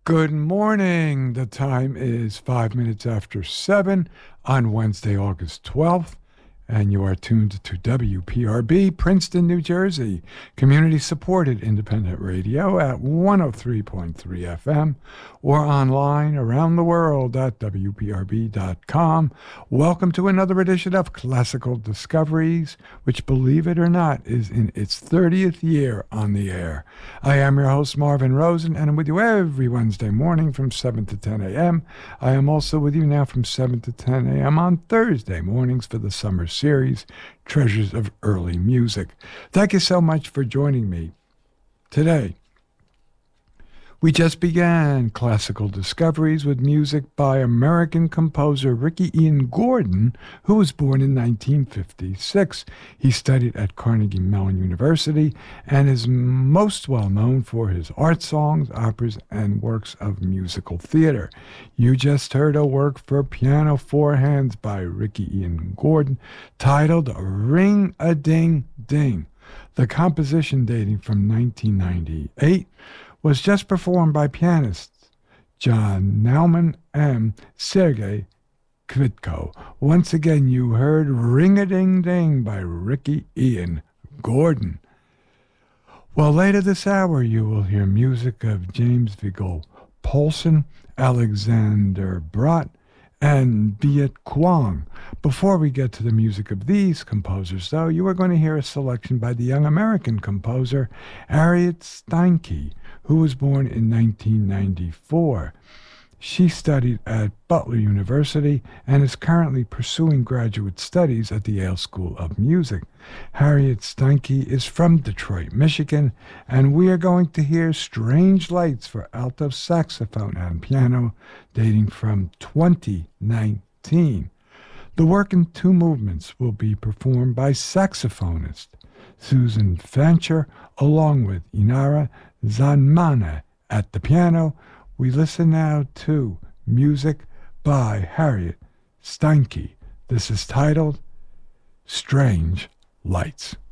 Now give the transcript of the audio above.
Good morning. The time is 5 minutes after 7 on Wednesday, August 12th, and you are tuned to WPRB, Princeton, New Jersey, community-supported independent radio at 103.3 FM or online around the world at WPRB.com. Welcome to another edition of Classical Discoveries, which, believe it or not, is in its 30th year on the air. I am your host, Marvin Rosen, and I'm with you every Wednesday morning from 7 to 10 a.m. I am also with you now from 7 to 10 a.m. on Thursday mornings for the summer series, Treasures of Early Music. Thank you so much for joining me today. We just began Classical Discoveries with music by American composer Ricky Ian Gordon, who was born in 1956. He studied at Carnegie Mellon University and is most well known for his art songs, operas, and works of musical theater. You just heard a work for piano four hands by Ricky Ian Gordon titled Ring-a-Ding-Ding. The composition, dating from 1998, was just performed by pianists John Naumann and Sergei Kvitko. Once again, you heard Ring-a-Ding-Ding by Ricky Ian Gordon. Well, later this hour, you will hear music of James Viggo Poulsen, Alexander Brott, and Viet Kwong. Before we get to the music of these composers, though, you are going to hear a selection by the young American composer Harriet Steinke, who was born in 1994. She studied at Butler University and is currently pursuing graduate studies at the Yale School of Music. Harriet Steinke is from Detroit, Michigan, and we are going to hear Strange Lights for alto saxophone and piano, dating from 2019. The work in two movements will be performed by saxophonist Susan Fancher, along with Inara Zanmane at the piano. We listen now to music by Harriet Steinke. This is titled Strange Lights.